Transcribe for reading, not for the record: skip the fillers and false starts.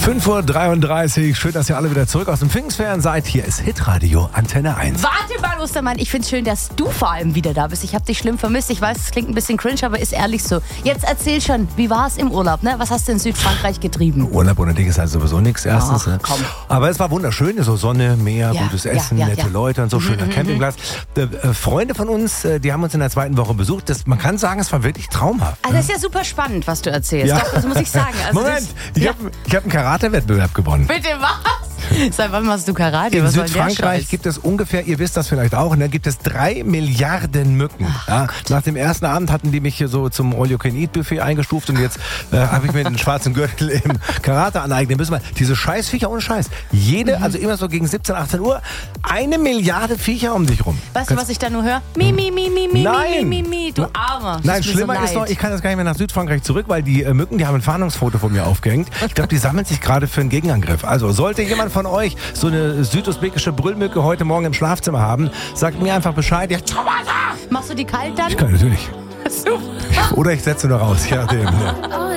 5:33 Uhr. Schön, dass ihr alle wieder zurück aus dem Pfingstferien seid. Hier ist Hitradio Antenne 1. Warte mal, Ostermann. Ich find's schön, dass du vor allem wieder da bist. Ich habe dich schlimm vermisst. Ich weiß, es klingt ein bisschen cringe, aber ist ehrlich so. Jetzt erzähl schon, wie war es im Urlaub? Ne? Was hast du in Südfrankreich getrieben? Urlaub ohne Ding ist halt sowieso nichts. Erstens. Ach, komm. Aber es war wunderschön. So Sonne, Meer, Ja, gutes Essen, ja, nette Leute und so. Schöner Campingplatz. Freunde von uns, die haben uns in der zweiten Woche besucht. Man kann sagen, es war wirklich traumhaft. Also das ist ja super spannend, was du erzählst. Ja. Doch, das muss ich sagen. Also Moment, ich hab einen Karate-Wettbewerb gewonnen. Bitte was? Seit wann machst du Karate? In Was soll denn der Südfrankreich Scheiß? gibt es ungefähr, ihr wisst das vielleicht auch, ne, gibt es 3 Milliarden Mücken. Ja, nach dem ersten Abend hatten die mich hier so zum All-You-Can-Eat-Buffet eingestuft und jetzt habe ich mir den schwarzen Gürtel im Karate aneignen müssen. Diese Scheißviecher ohne Scheiß. Also immer so gegen 17, 18 Uhr, 1 Milliarde Viecher um dich rum. Weißt du, was ich da nur höre? Mi, Nein. du Armer. Nein, Tut mir so schlimmer ist leid. noch, ich kann jetzt gar nicht mehr nach Südfrankreich zurück, weil die Mücken, die haben ein Fahndungsfoto von mir aufgehängt. Ich glaube, die sammeln sich gerade für einen Gegenangriff. Also sollte jemand von euch so eine südusbekische Brüllmücke heute Morgen im Schlafzimmer haben, sagt mir einfach Bescheid. Ja, Machst du die kalt dann? ich kann natürlich. Super. Oder ich setze nur raus. Ja, dem.